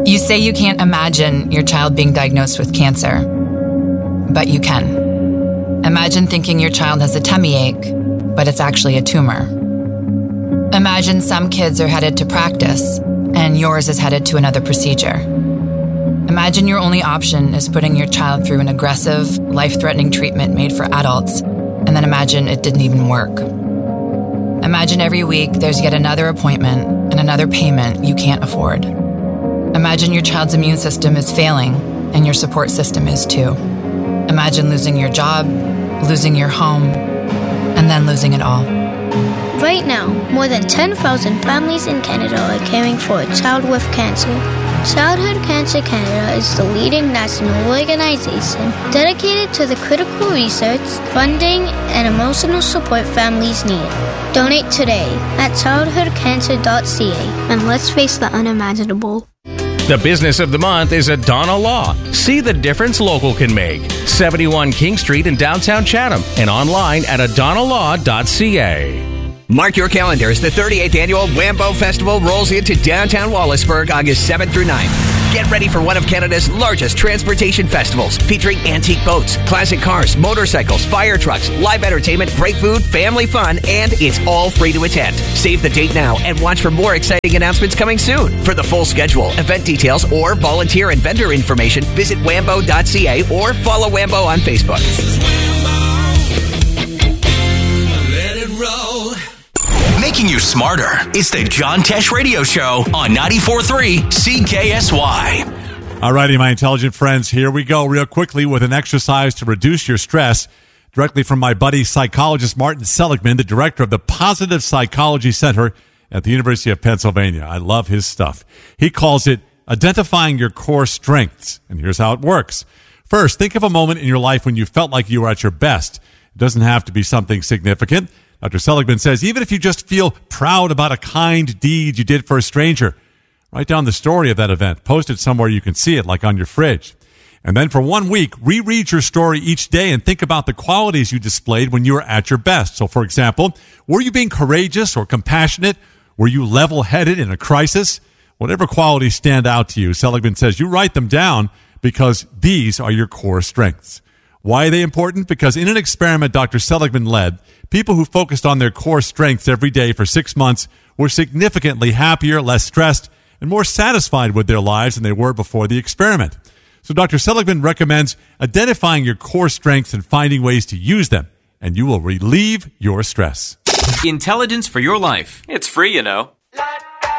You say you can't imagine your child being diagnosed with cancer, but you can. Imagine thinking your child has a tummy ache, but it's actually a tumor. Imagine some kids are headed to practice, and yours is headed to another procedure. Imagine your only option is putting your child through an aggressive, life-threatening treatment made for adults, and then imagine it didn't even work. Imagine every week there's yet another appointment and another payment you can't afford. Imagine your child's immune system is failing, and your support system is too. Imagine losing your job, losing your home, and then losing it all. Right now, more than 10,000 families in Canada are caring for a child with cancer. Childhood Cancer Canada is the leading national organization dedicated to the critical research, funding, and emotional support families need. Donate today at childhoodcancer.ca and let's face the unimaginable. The business of the month is Adana Law. See the difference local can make. 71 King Street in downtown Chatham and online at adanalaw.ca. Mark your calendars. The 38th Annual Wambo Festival rolls into downtown Wallaceburg August 7th through 9th. Get ready for one of Canada's largest transportation festivals, featuring antique boats, classic cars, motorcycles, fire trucks, live entertainment, great food, family fun, and it's all free to attend. Save the date now and watch for more exciting announcements coming soon. For the full schedule, event details, or volunteer and vendor information, visit wambo.ca or follow Wambo on Facebook. Let it roll. Making you smarter. It's the John Tesh Radio Show on 94.3 CKSY. All righty, my intelligent friends, here we go real quickly with an exercise to reduce your stress directly from my buddy psychologist Martin Seligman, the director of the Positive Psychology Center at the University of Pennsylvania. I love his stuff. He calls it identifying your core strengths, and here's how it works. First, think of a moment in your life when you felt like you were at your best. It doesn't have to be something significant. Dr. Seligman says, even if you just feel proud about a kind deed you did for a stranger, write down the story of that event. Post it somewhere you can see it, like on your fridge. And then for 1 week, reread your story each day and think about the qualities you displayed when you were at your best. So, for example, were you being courageous or compassionate? Were you level-headed in a crisis? Whatever qualities stand out to you, Seligman says you write them down because these are your core strengths. Why are they important? Because in an experiment Dr. Seligman led, people who focused on their core strengths every day for 6 months were significantly happier, less stressed, and more satisfied with their lives than they were before the experiment. So Dr. Seligman recommends identifying your core strengths and finding ways to use them, and you will relieve your stress. Intelligence for your life. It's free, you know.